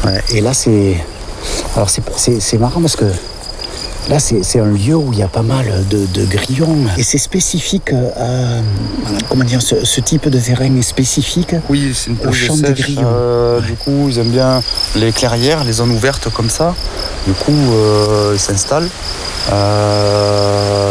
Ouais, et là, c'est marrant parce que là, c'est un lieu où il y a pas mal de grillons. Et c'est spécifique à... Comment dire, ce type de terrain est spécifique Oui, c'est une au pelouse champ des sèche. grillons. Du coup, ils aiment bien les clairières, les zones ouvertes comme ça. Du coup, ils s'installent.